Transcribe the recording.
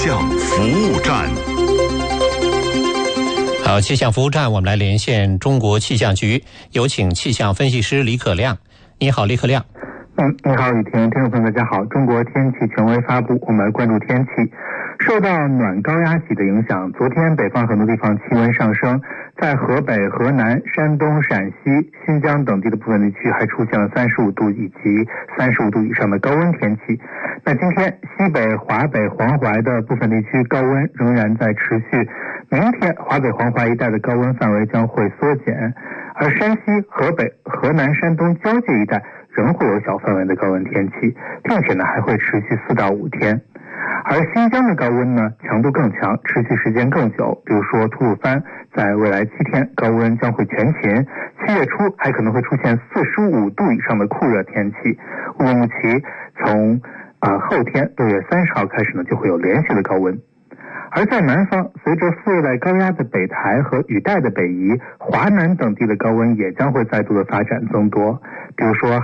象服务站。 好，气象服务站，我们来连线中国气象局，有请气象分析师李可亮。你好，李可亮。 你好，雨婷，听众朋友大家好。中国天气权威发布，我们来关注天气。受到暖高压脊的影响，昨天北方很多地方气温上升，在河北、河南、山东、陕西、新疆等地的部分地区还出现了35度以及35度以上的高温天气。那今天西北、华北、黄淮的部分地区高温仍然在持续，明天华北、黄淮一带的高温范围将会缩减，而山西、河北、河南、山东交界一带仍会有小范围的高温天气，并且呢还会持续4到5天。而新疆的高温呢强度更强，持续时间更久，比如说吐鲁番在未来7天高温将会全勤，7月初还可能会出现45度以上的酷热天气。乌鲁木齐从后天6月30号开始呢就会有连续的高温。而在南方，随着副热带高压的北抬和雨带的北移，华南等地的高温也将会再度的发展增多，比如说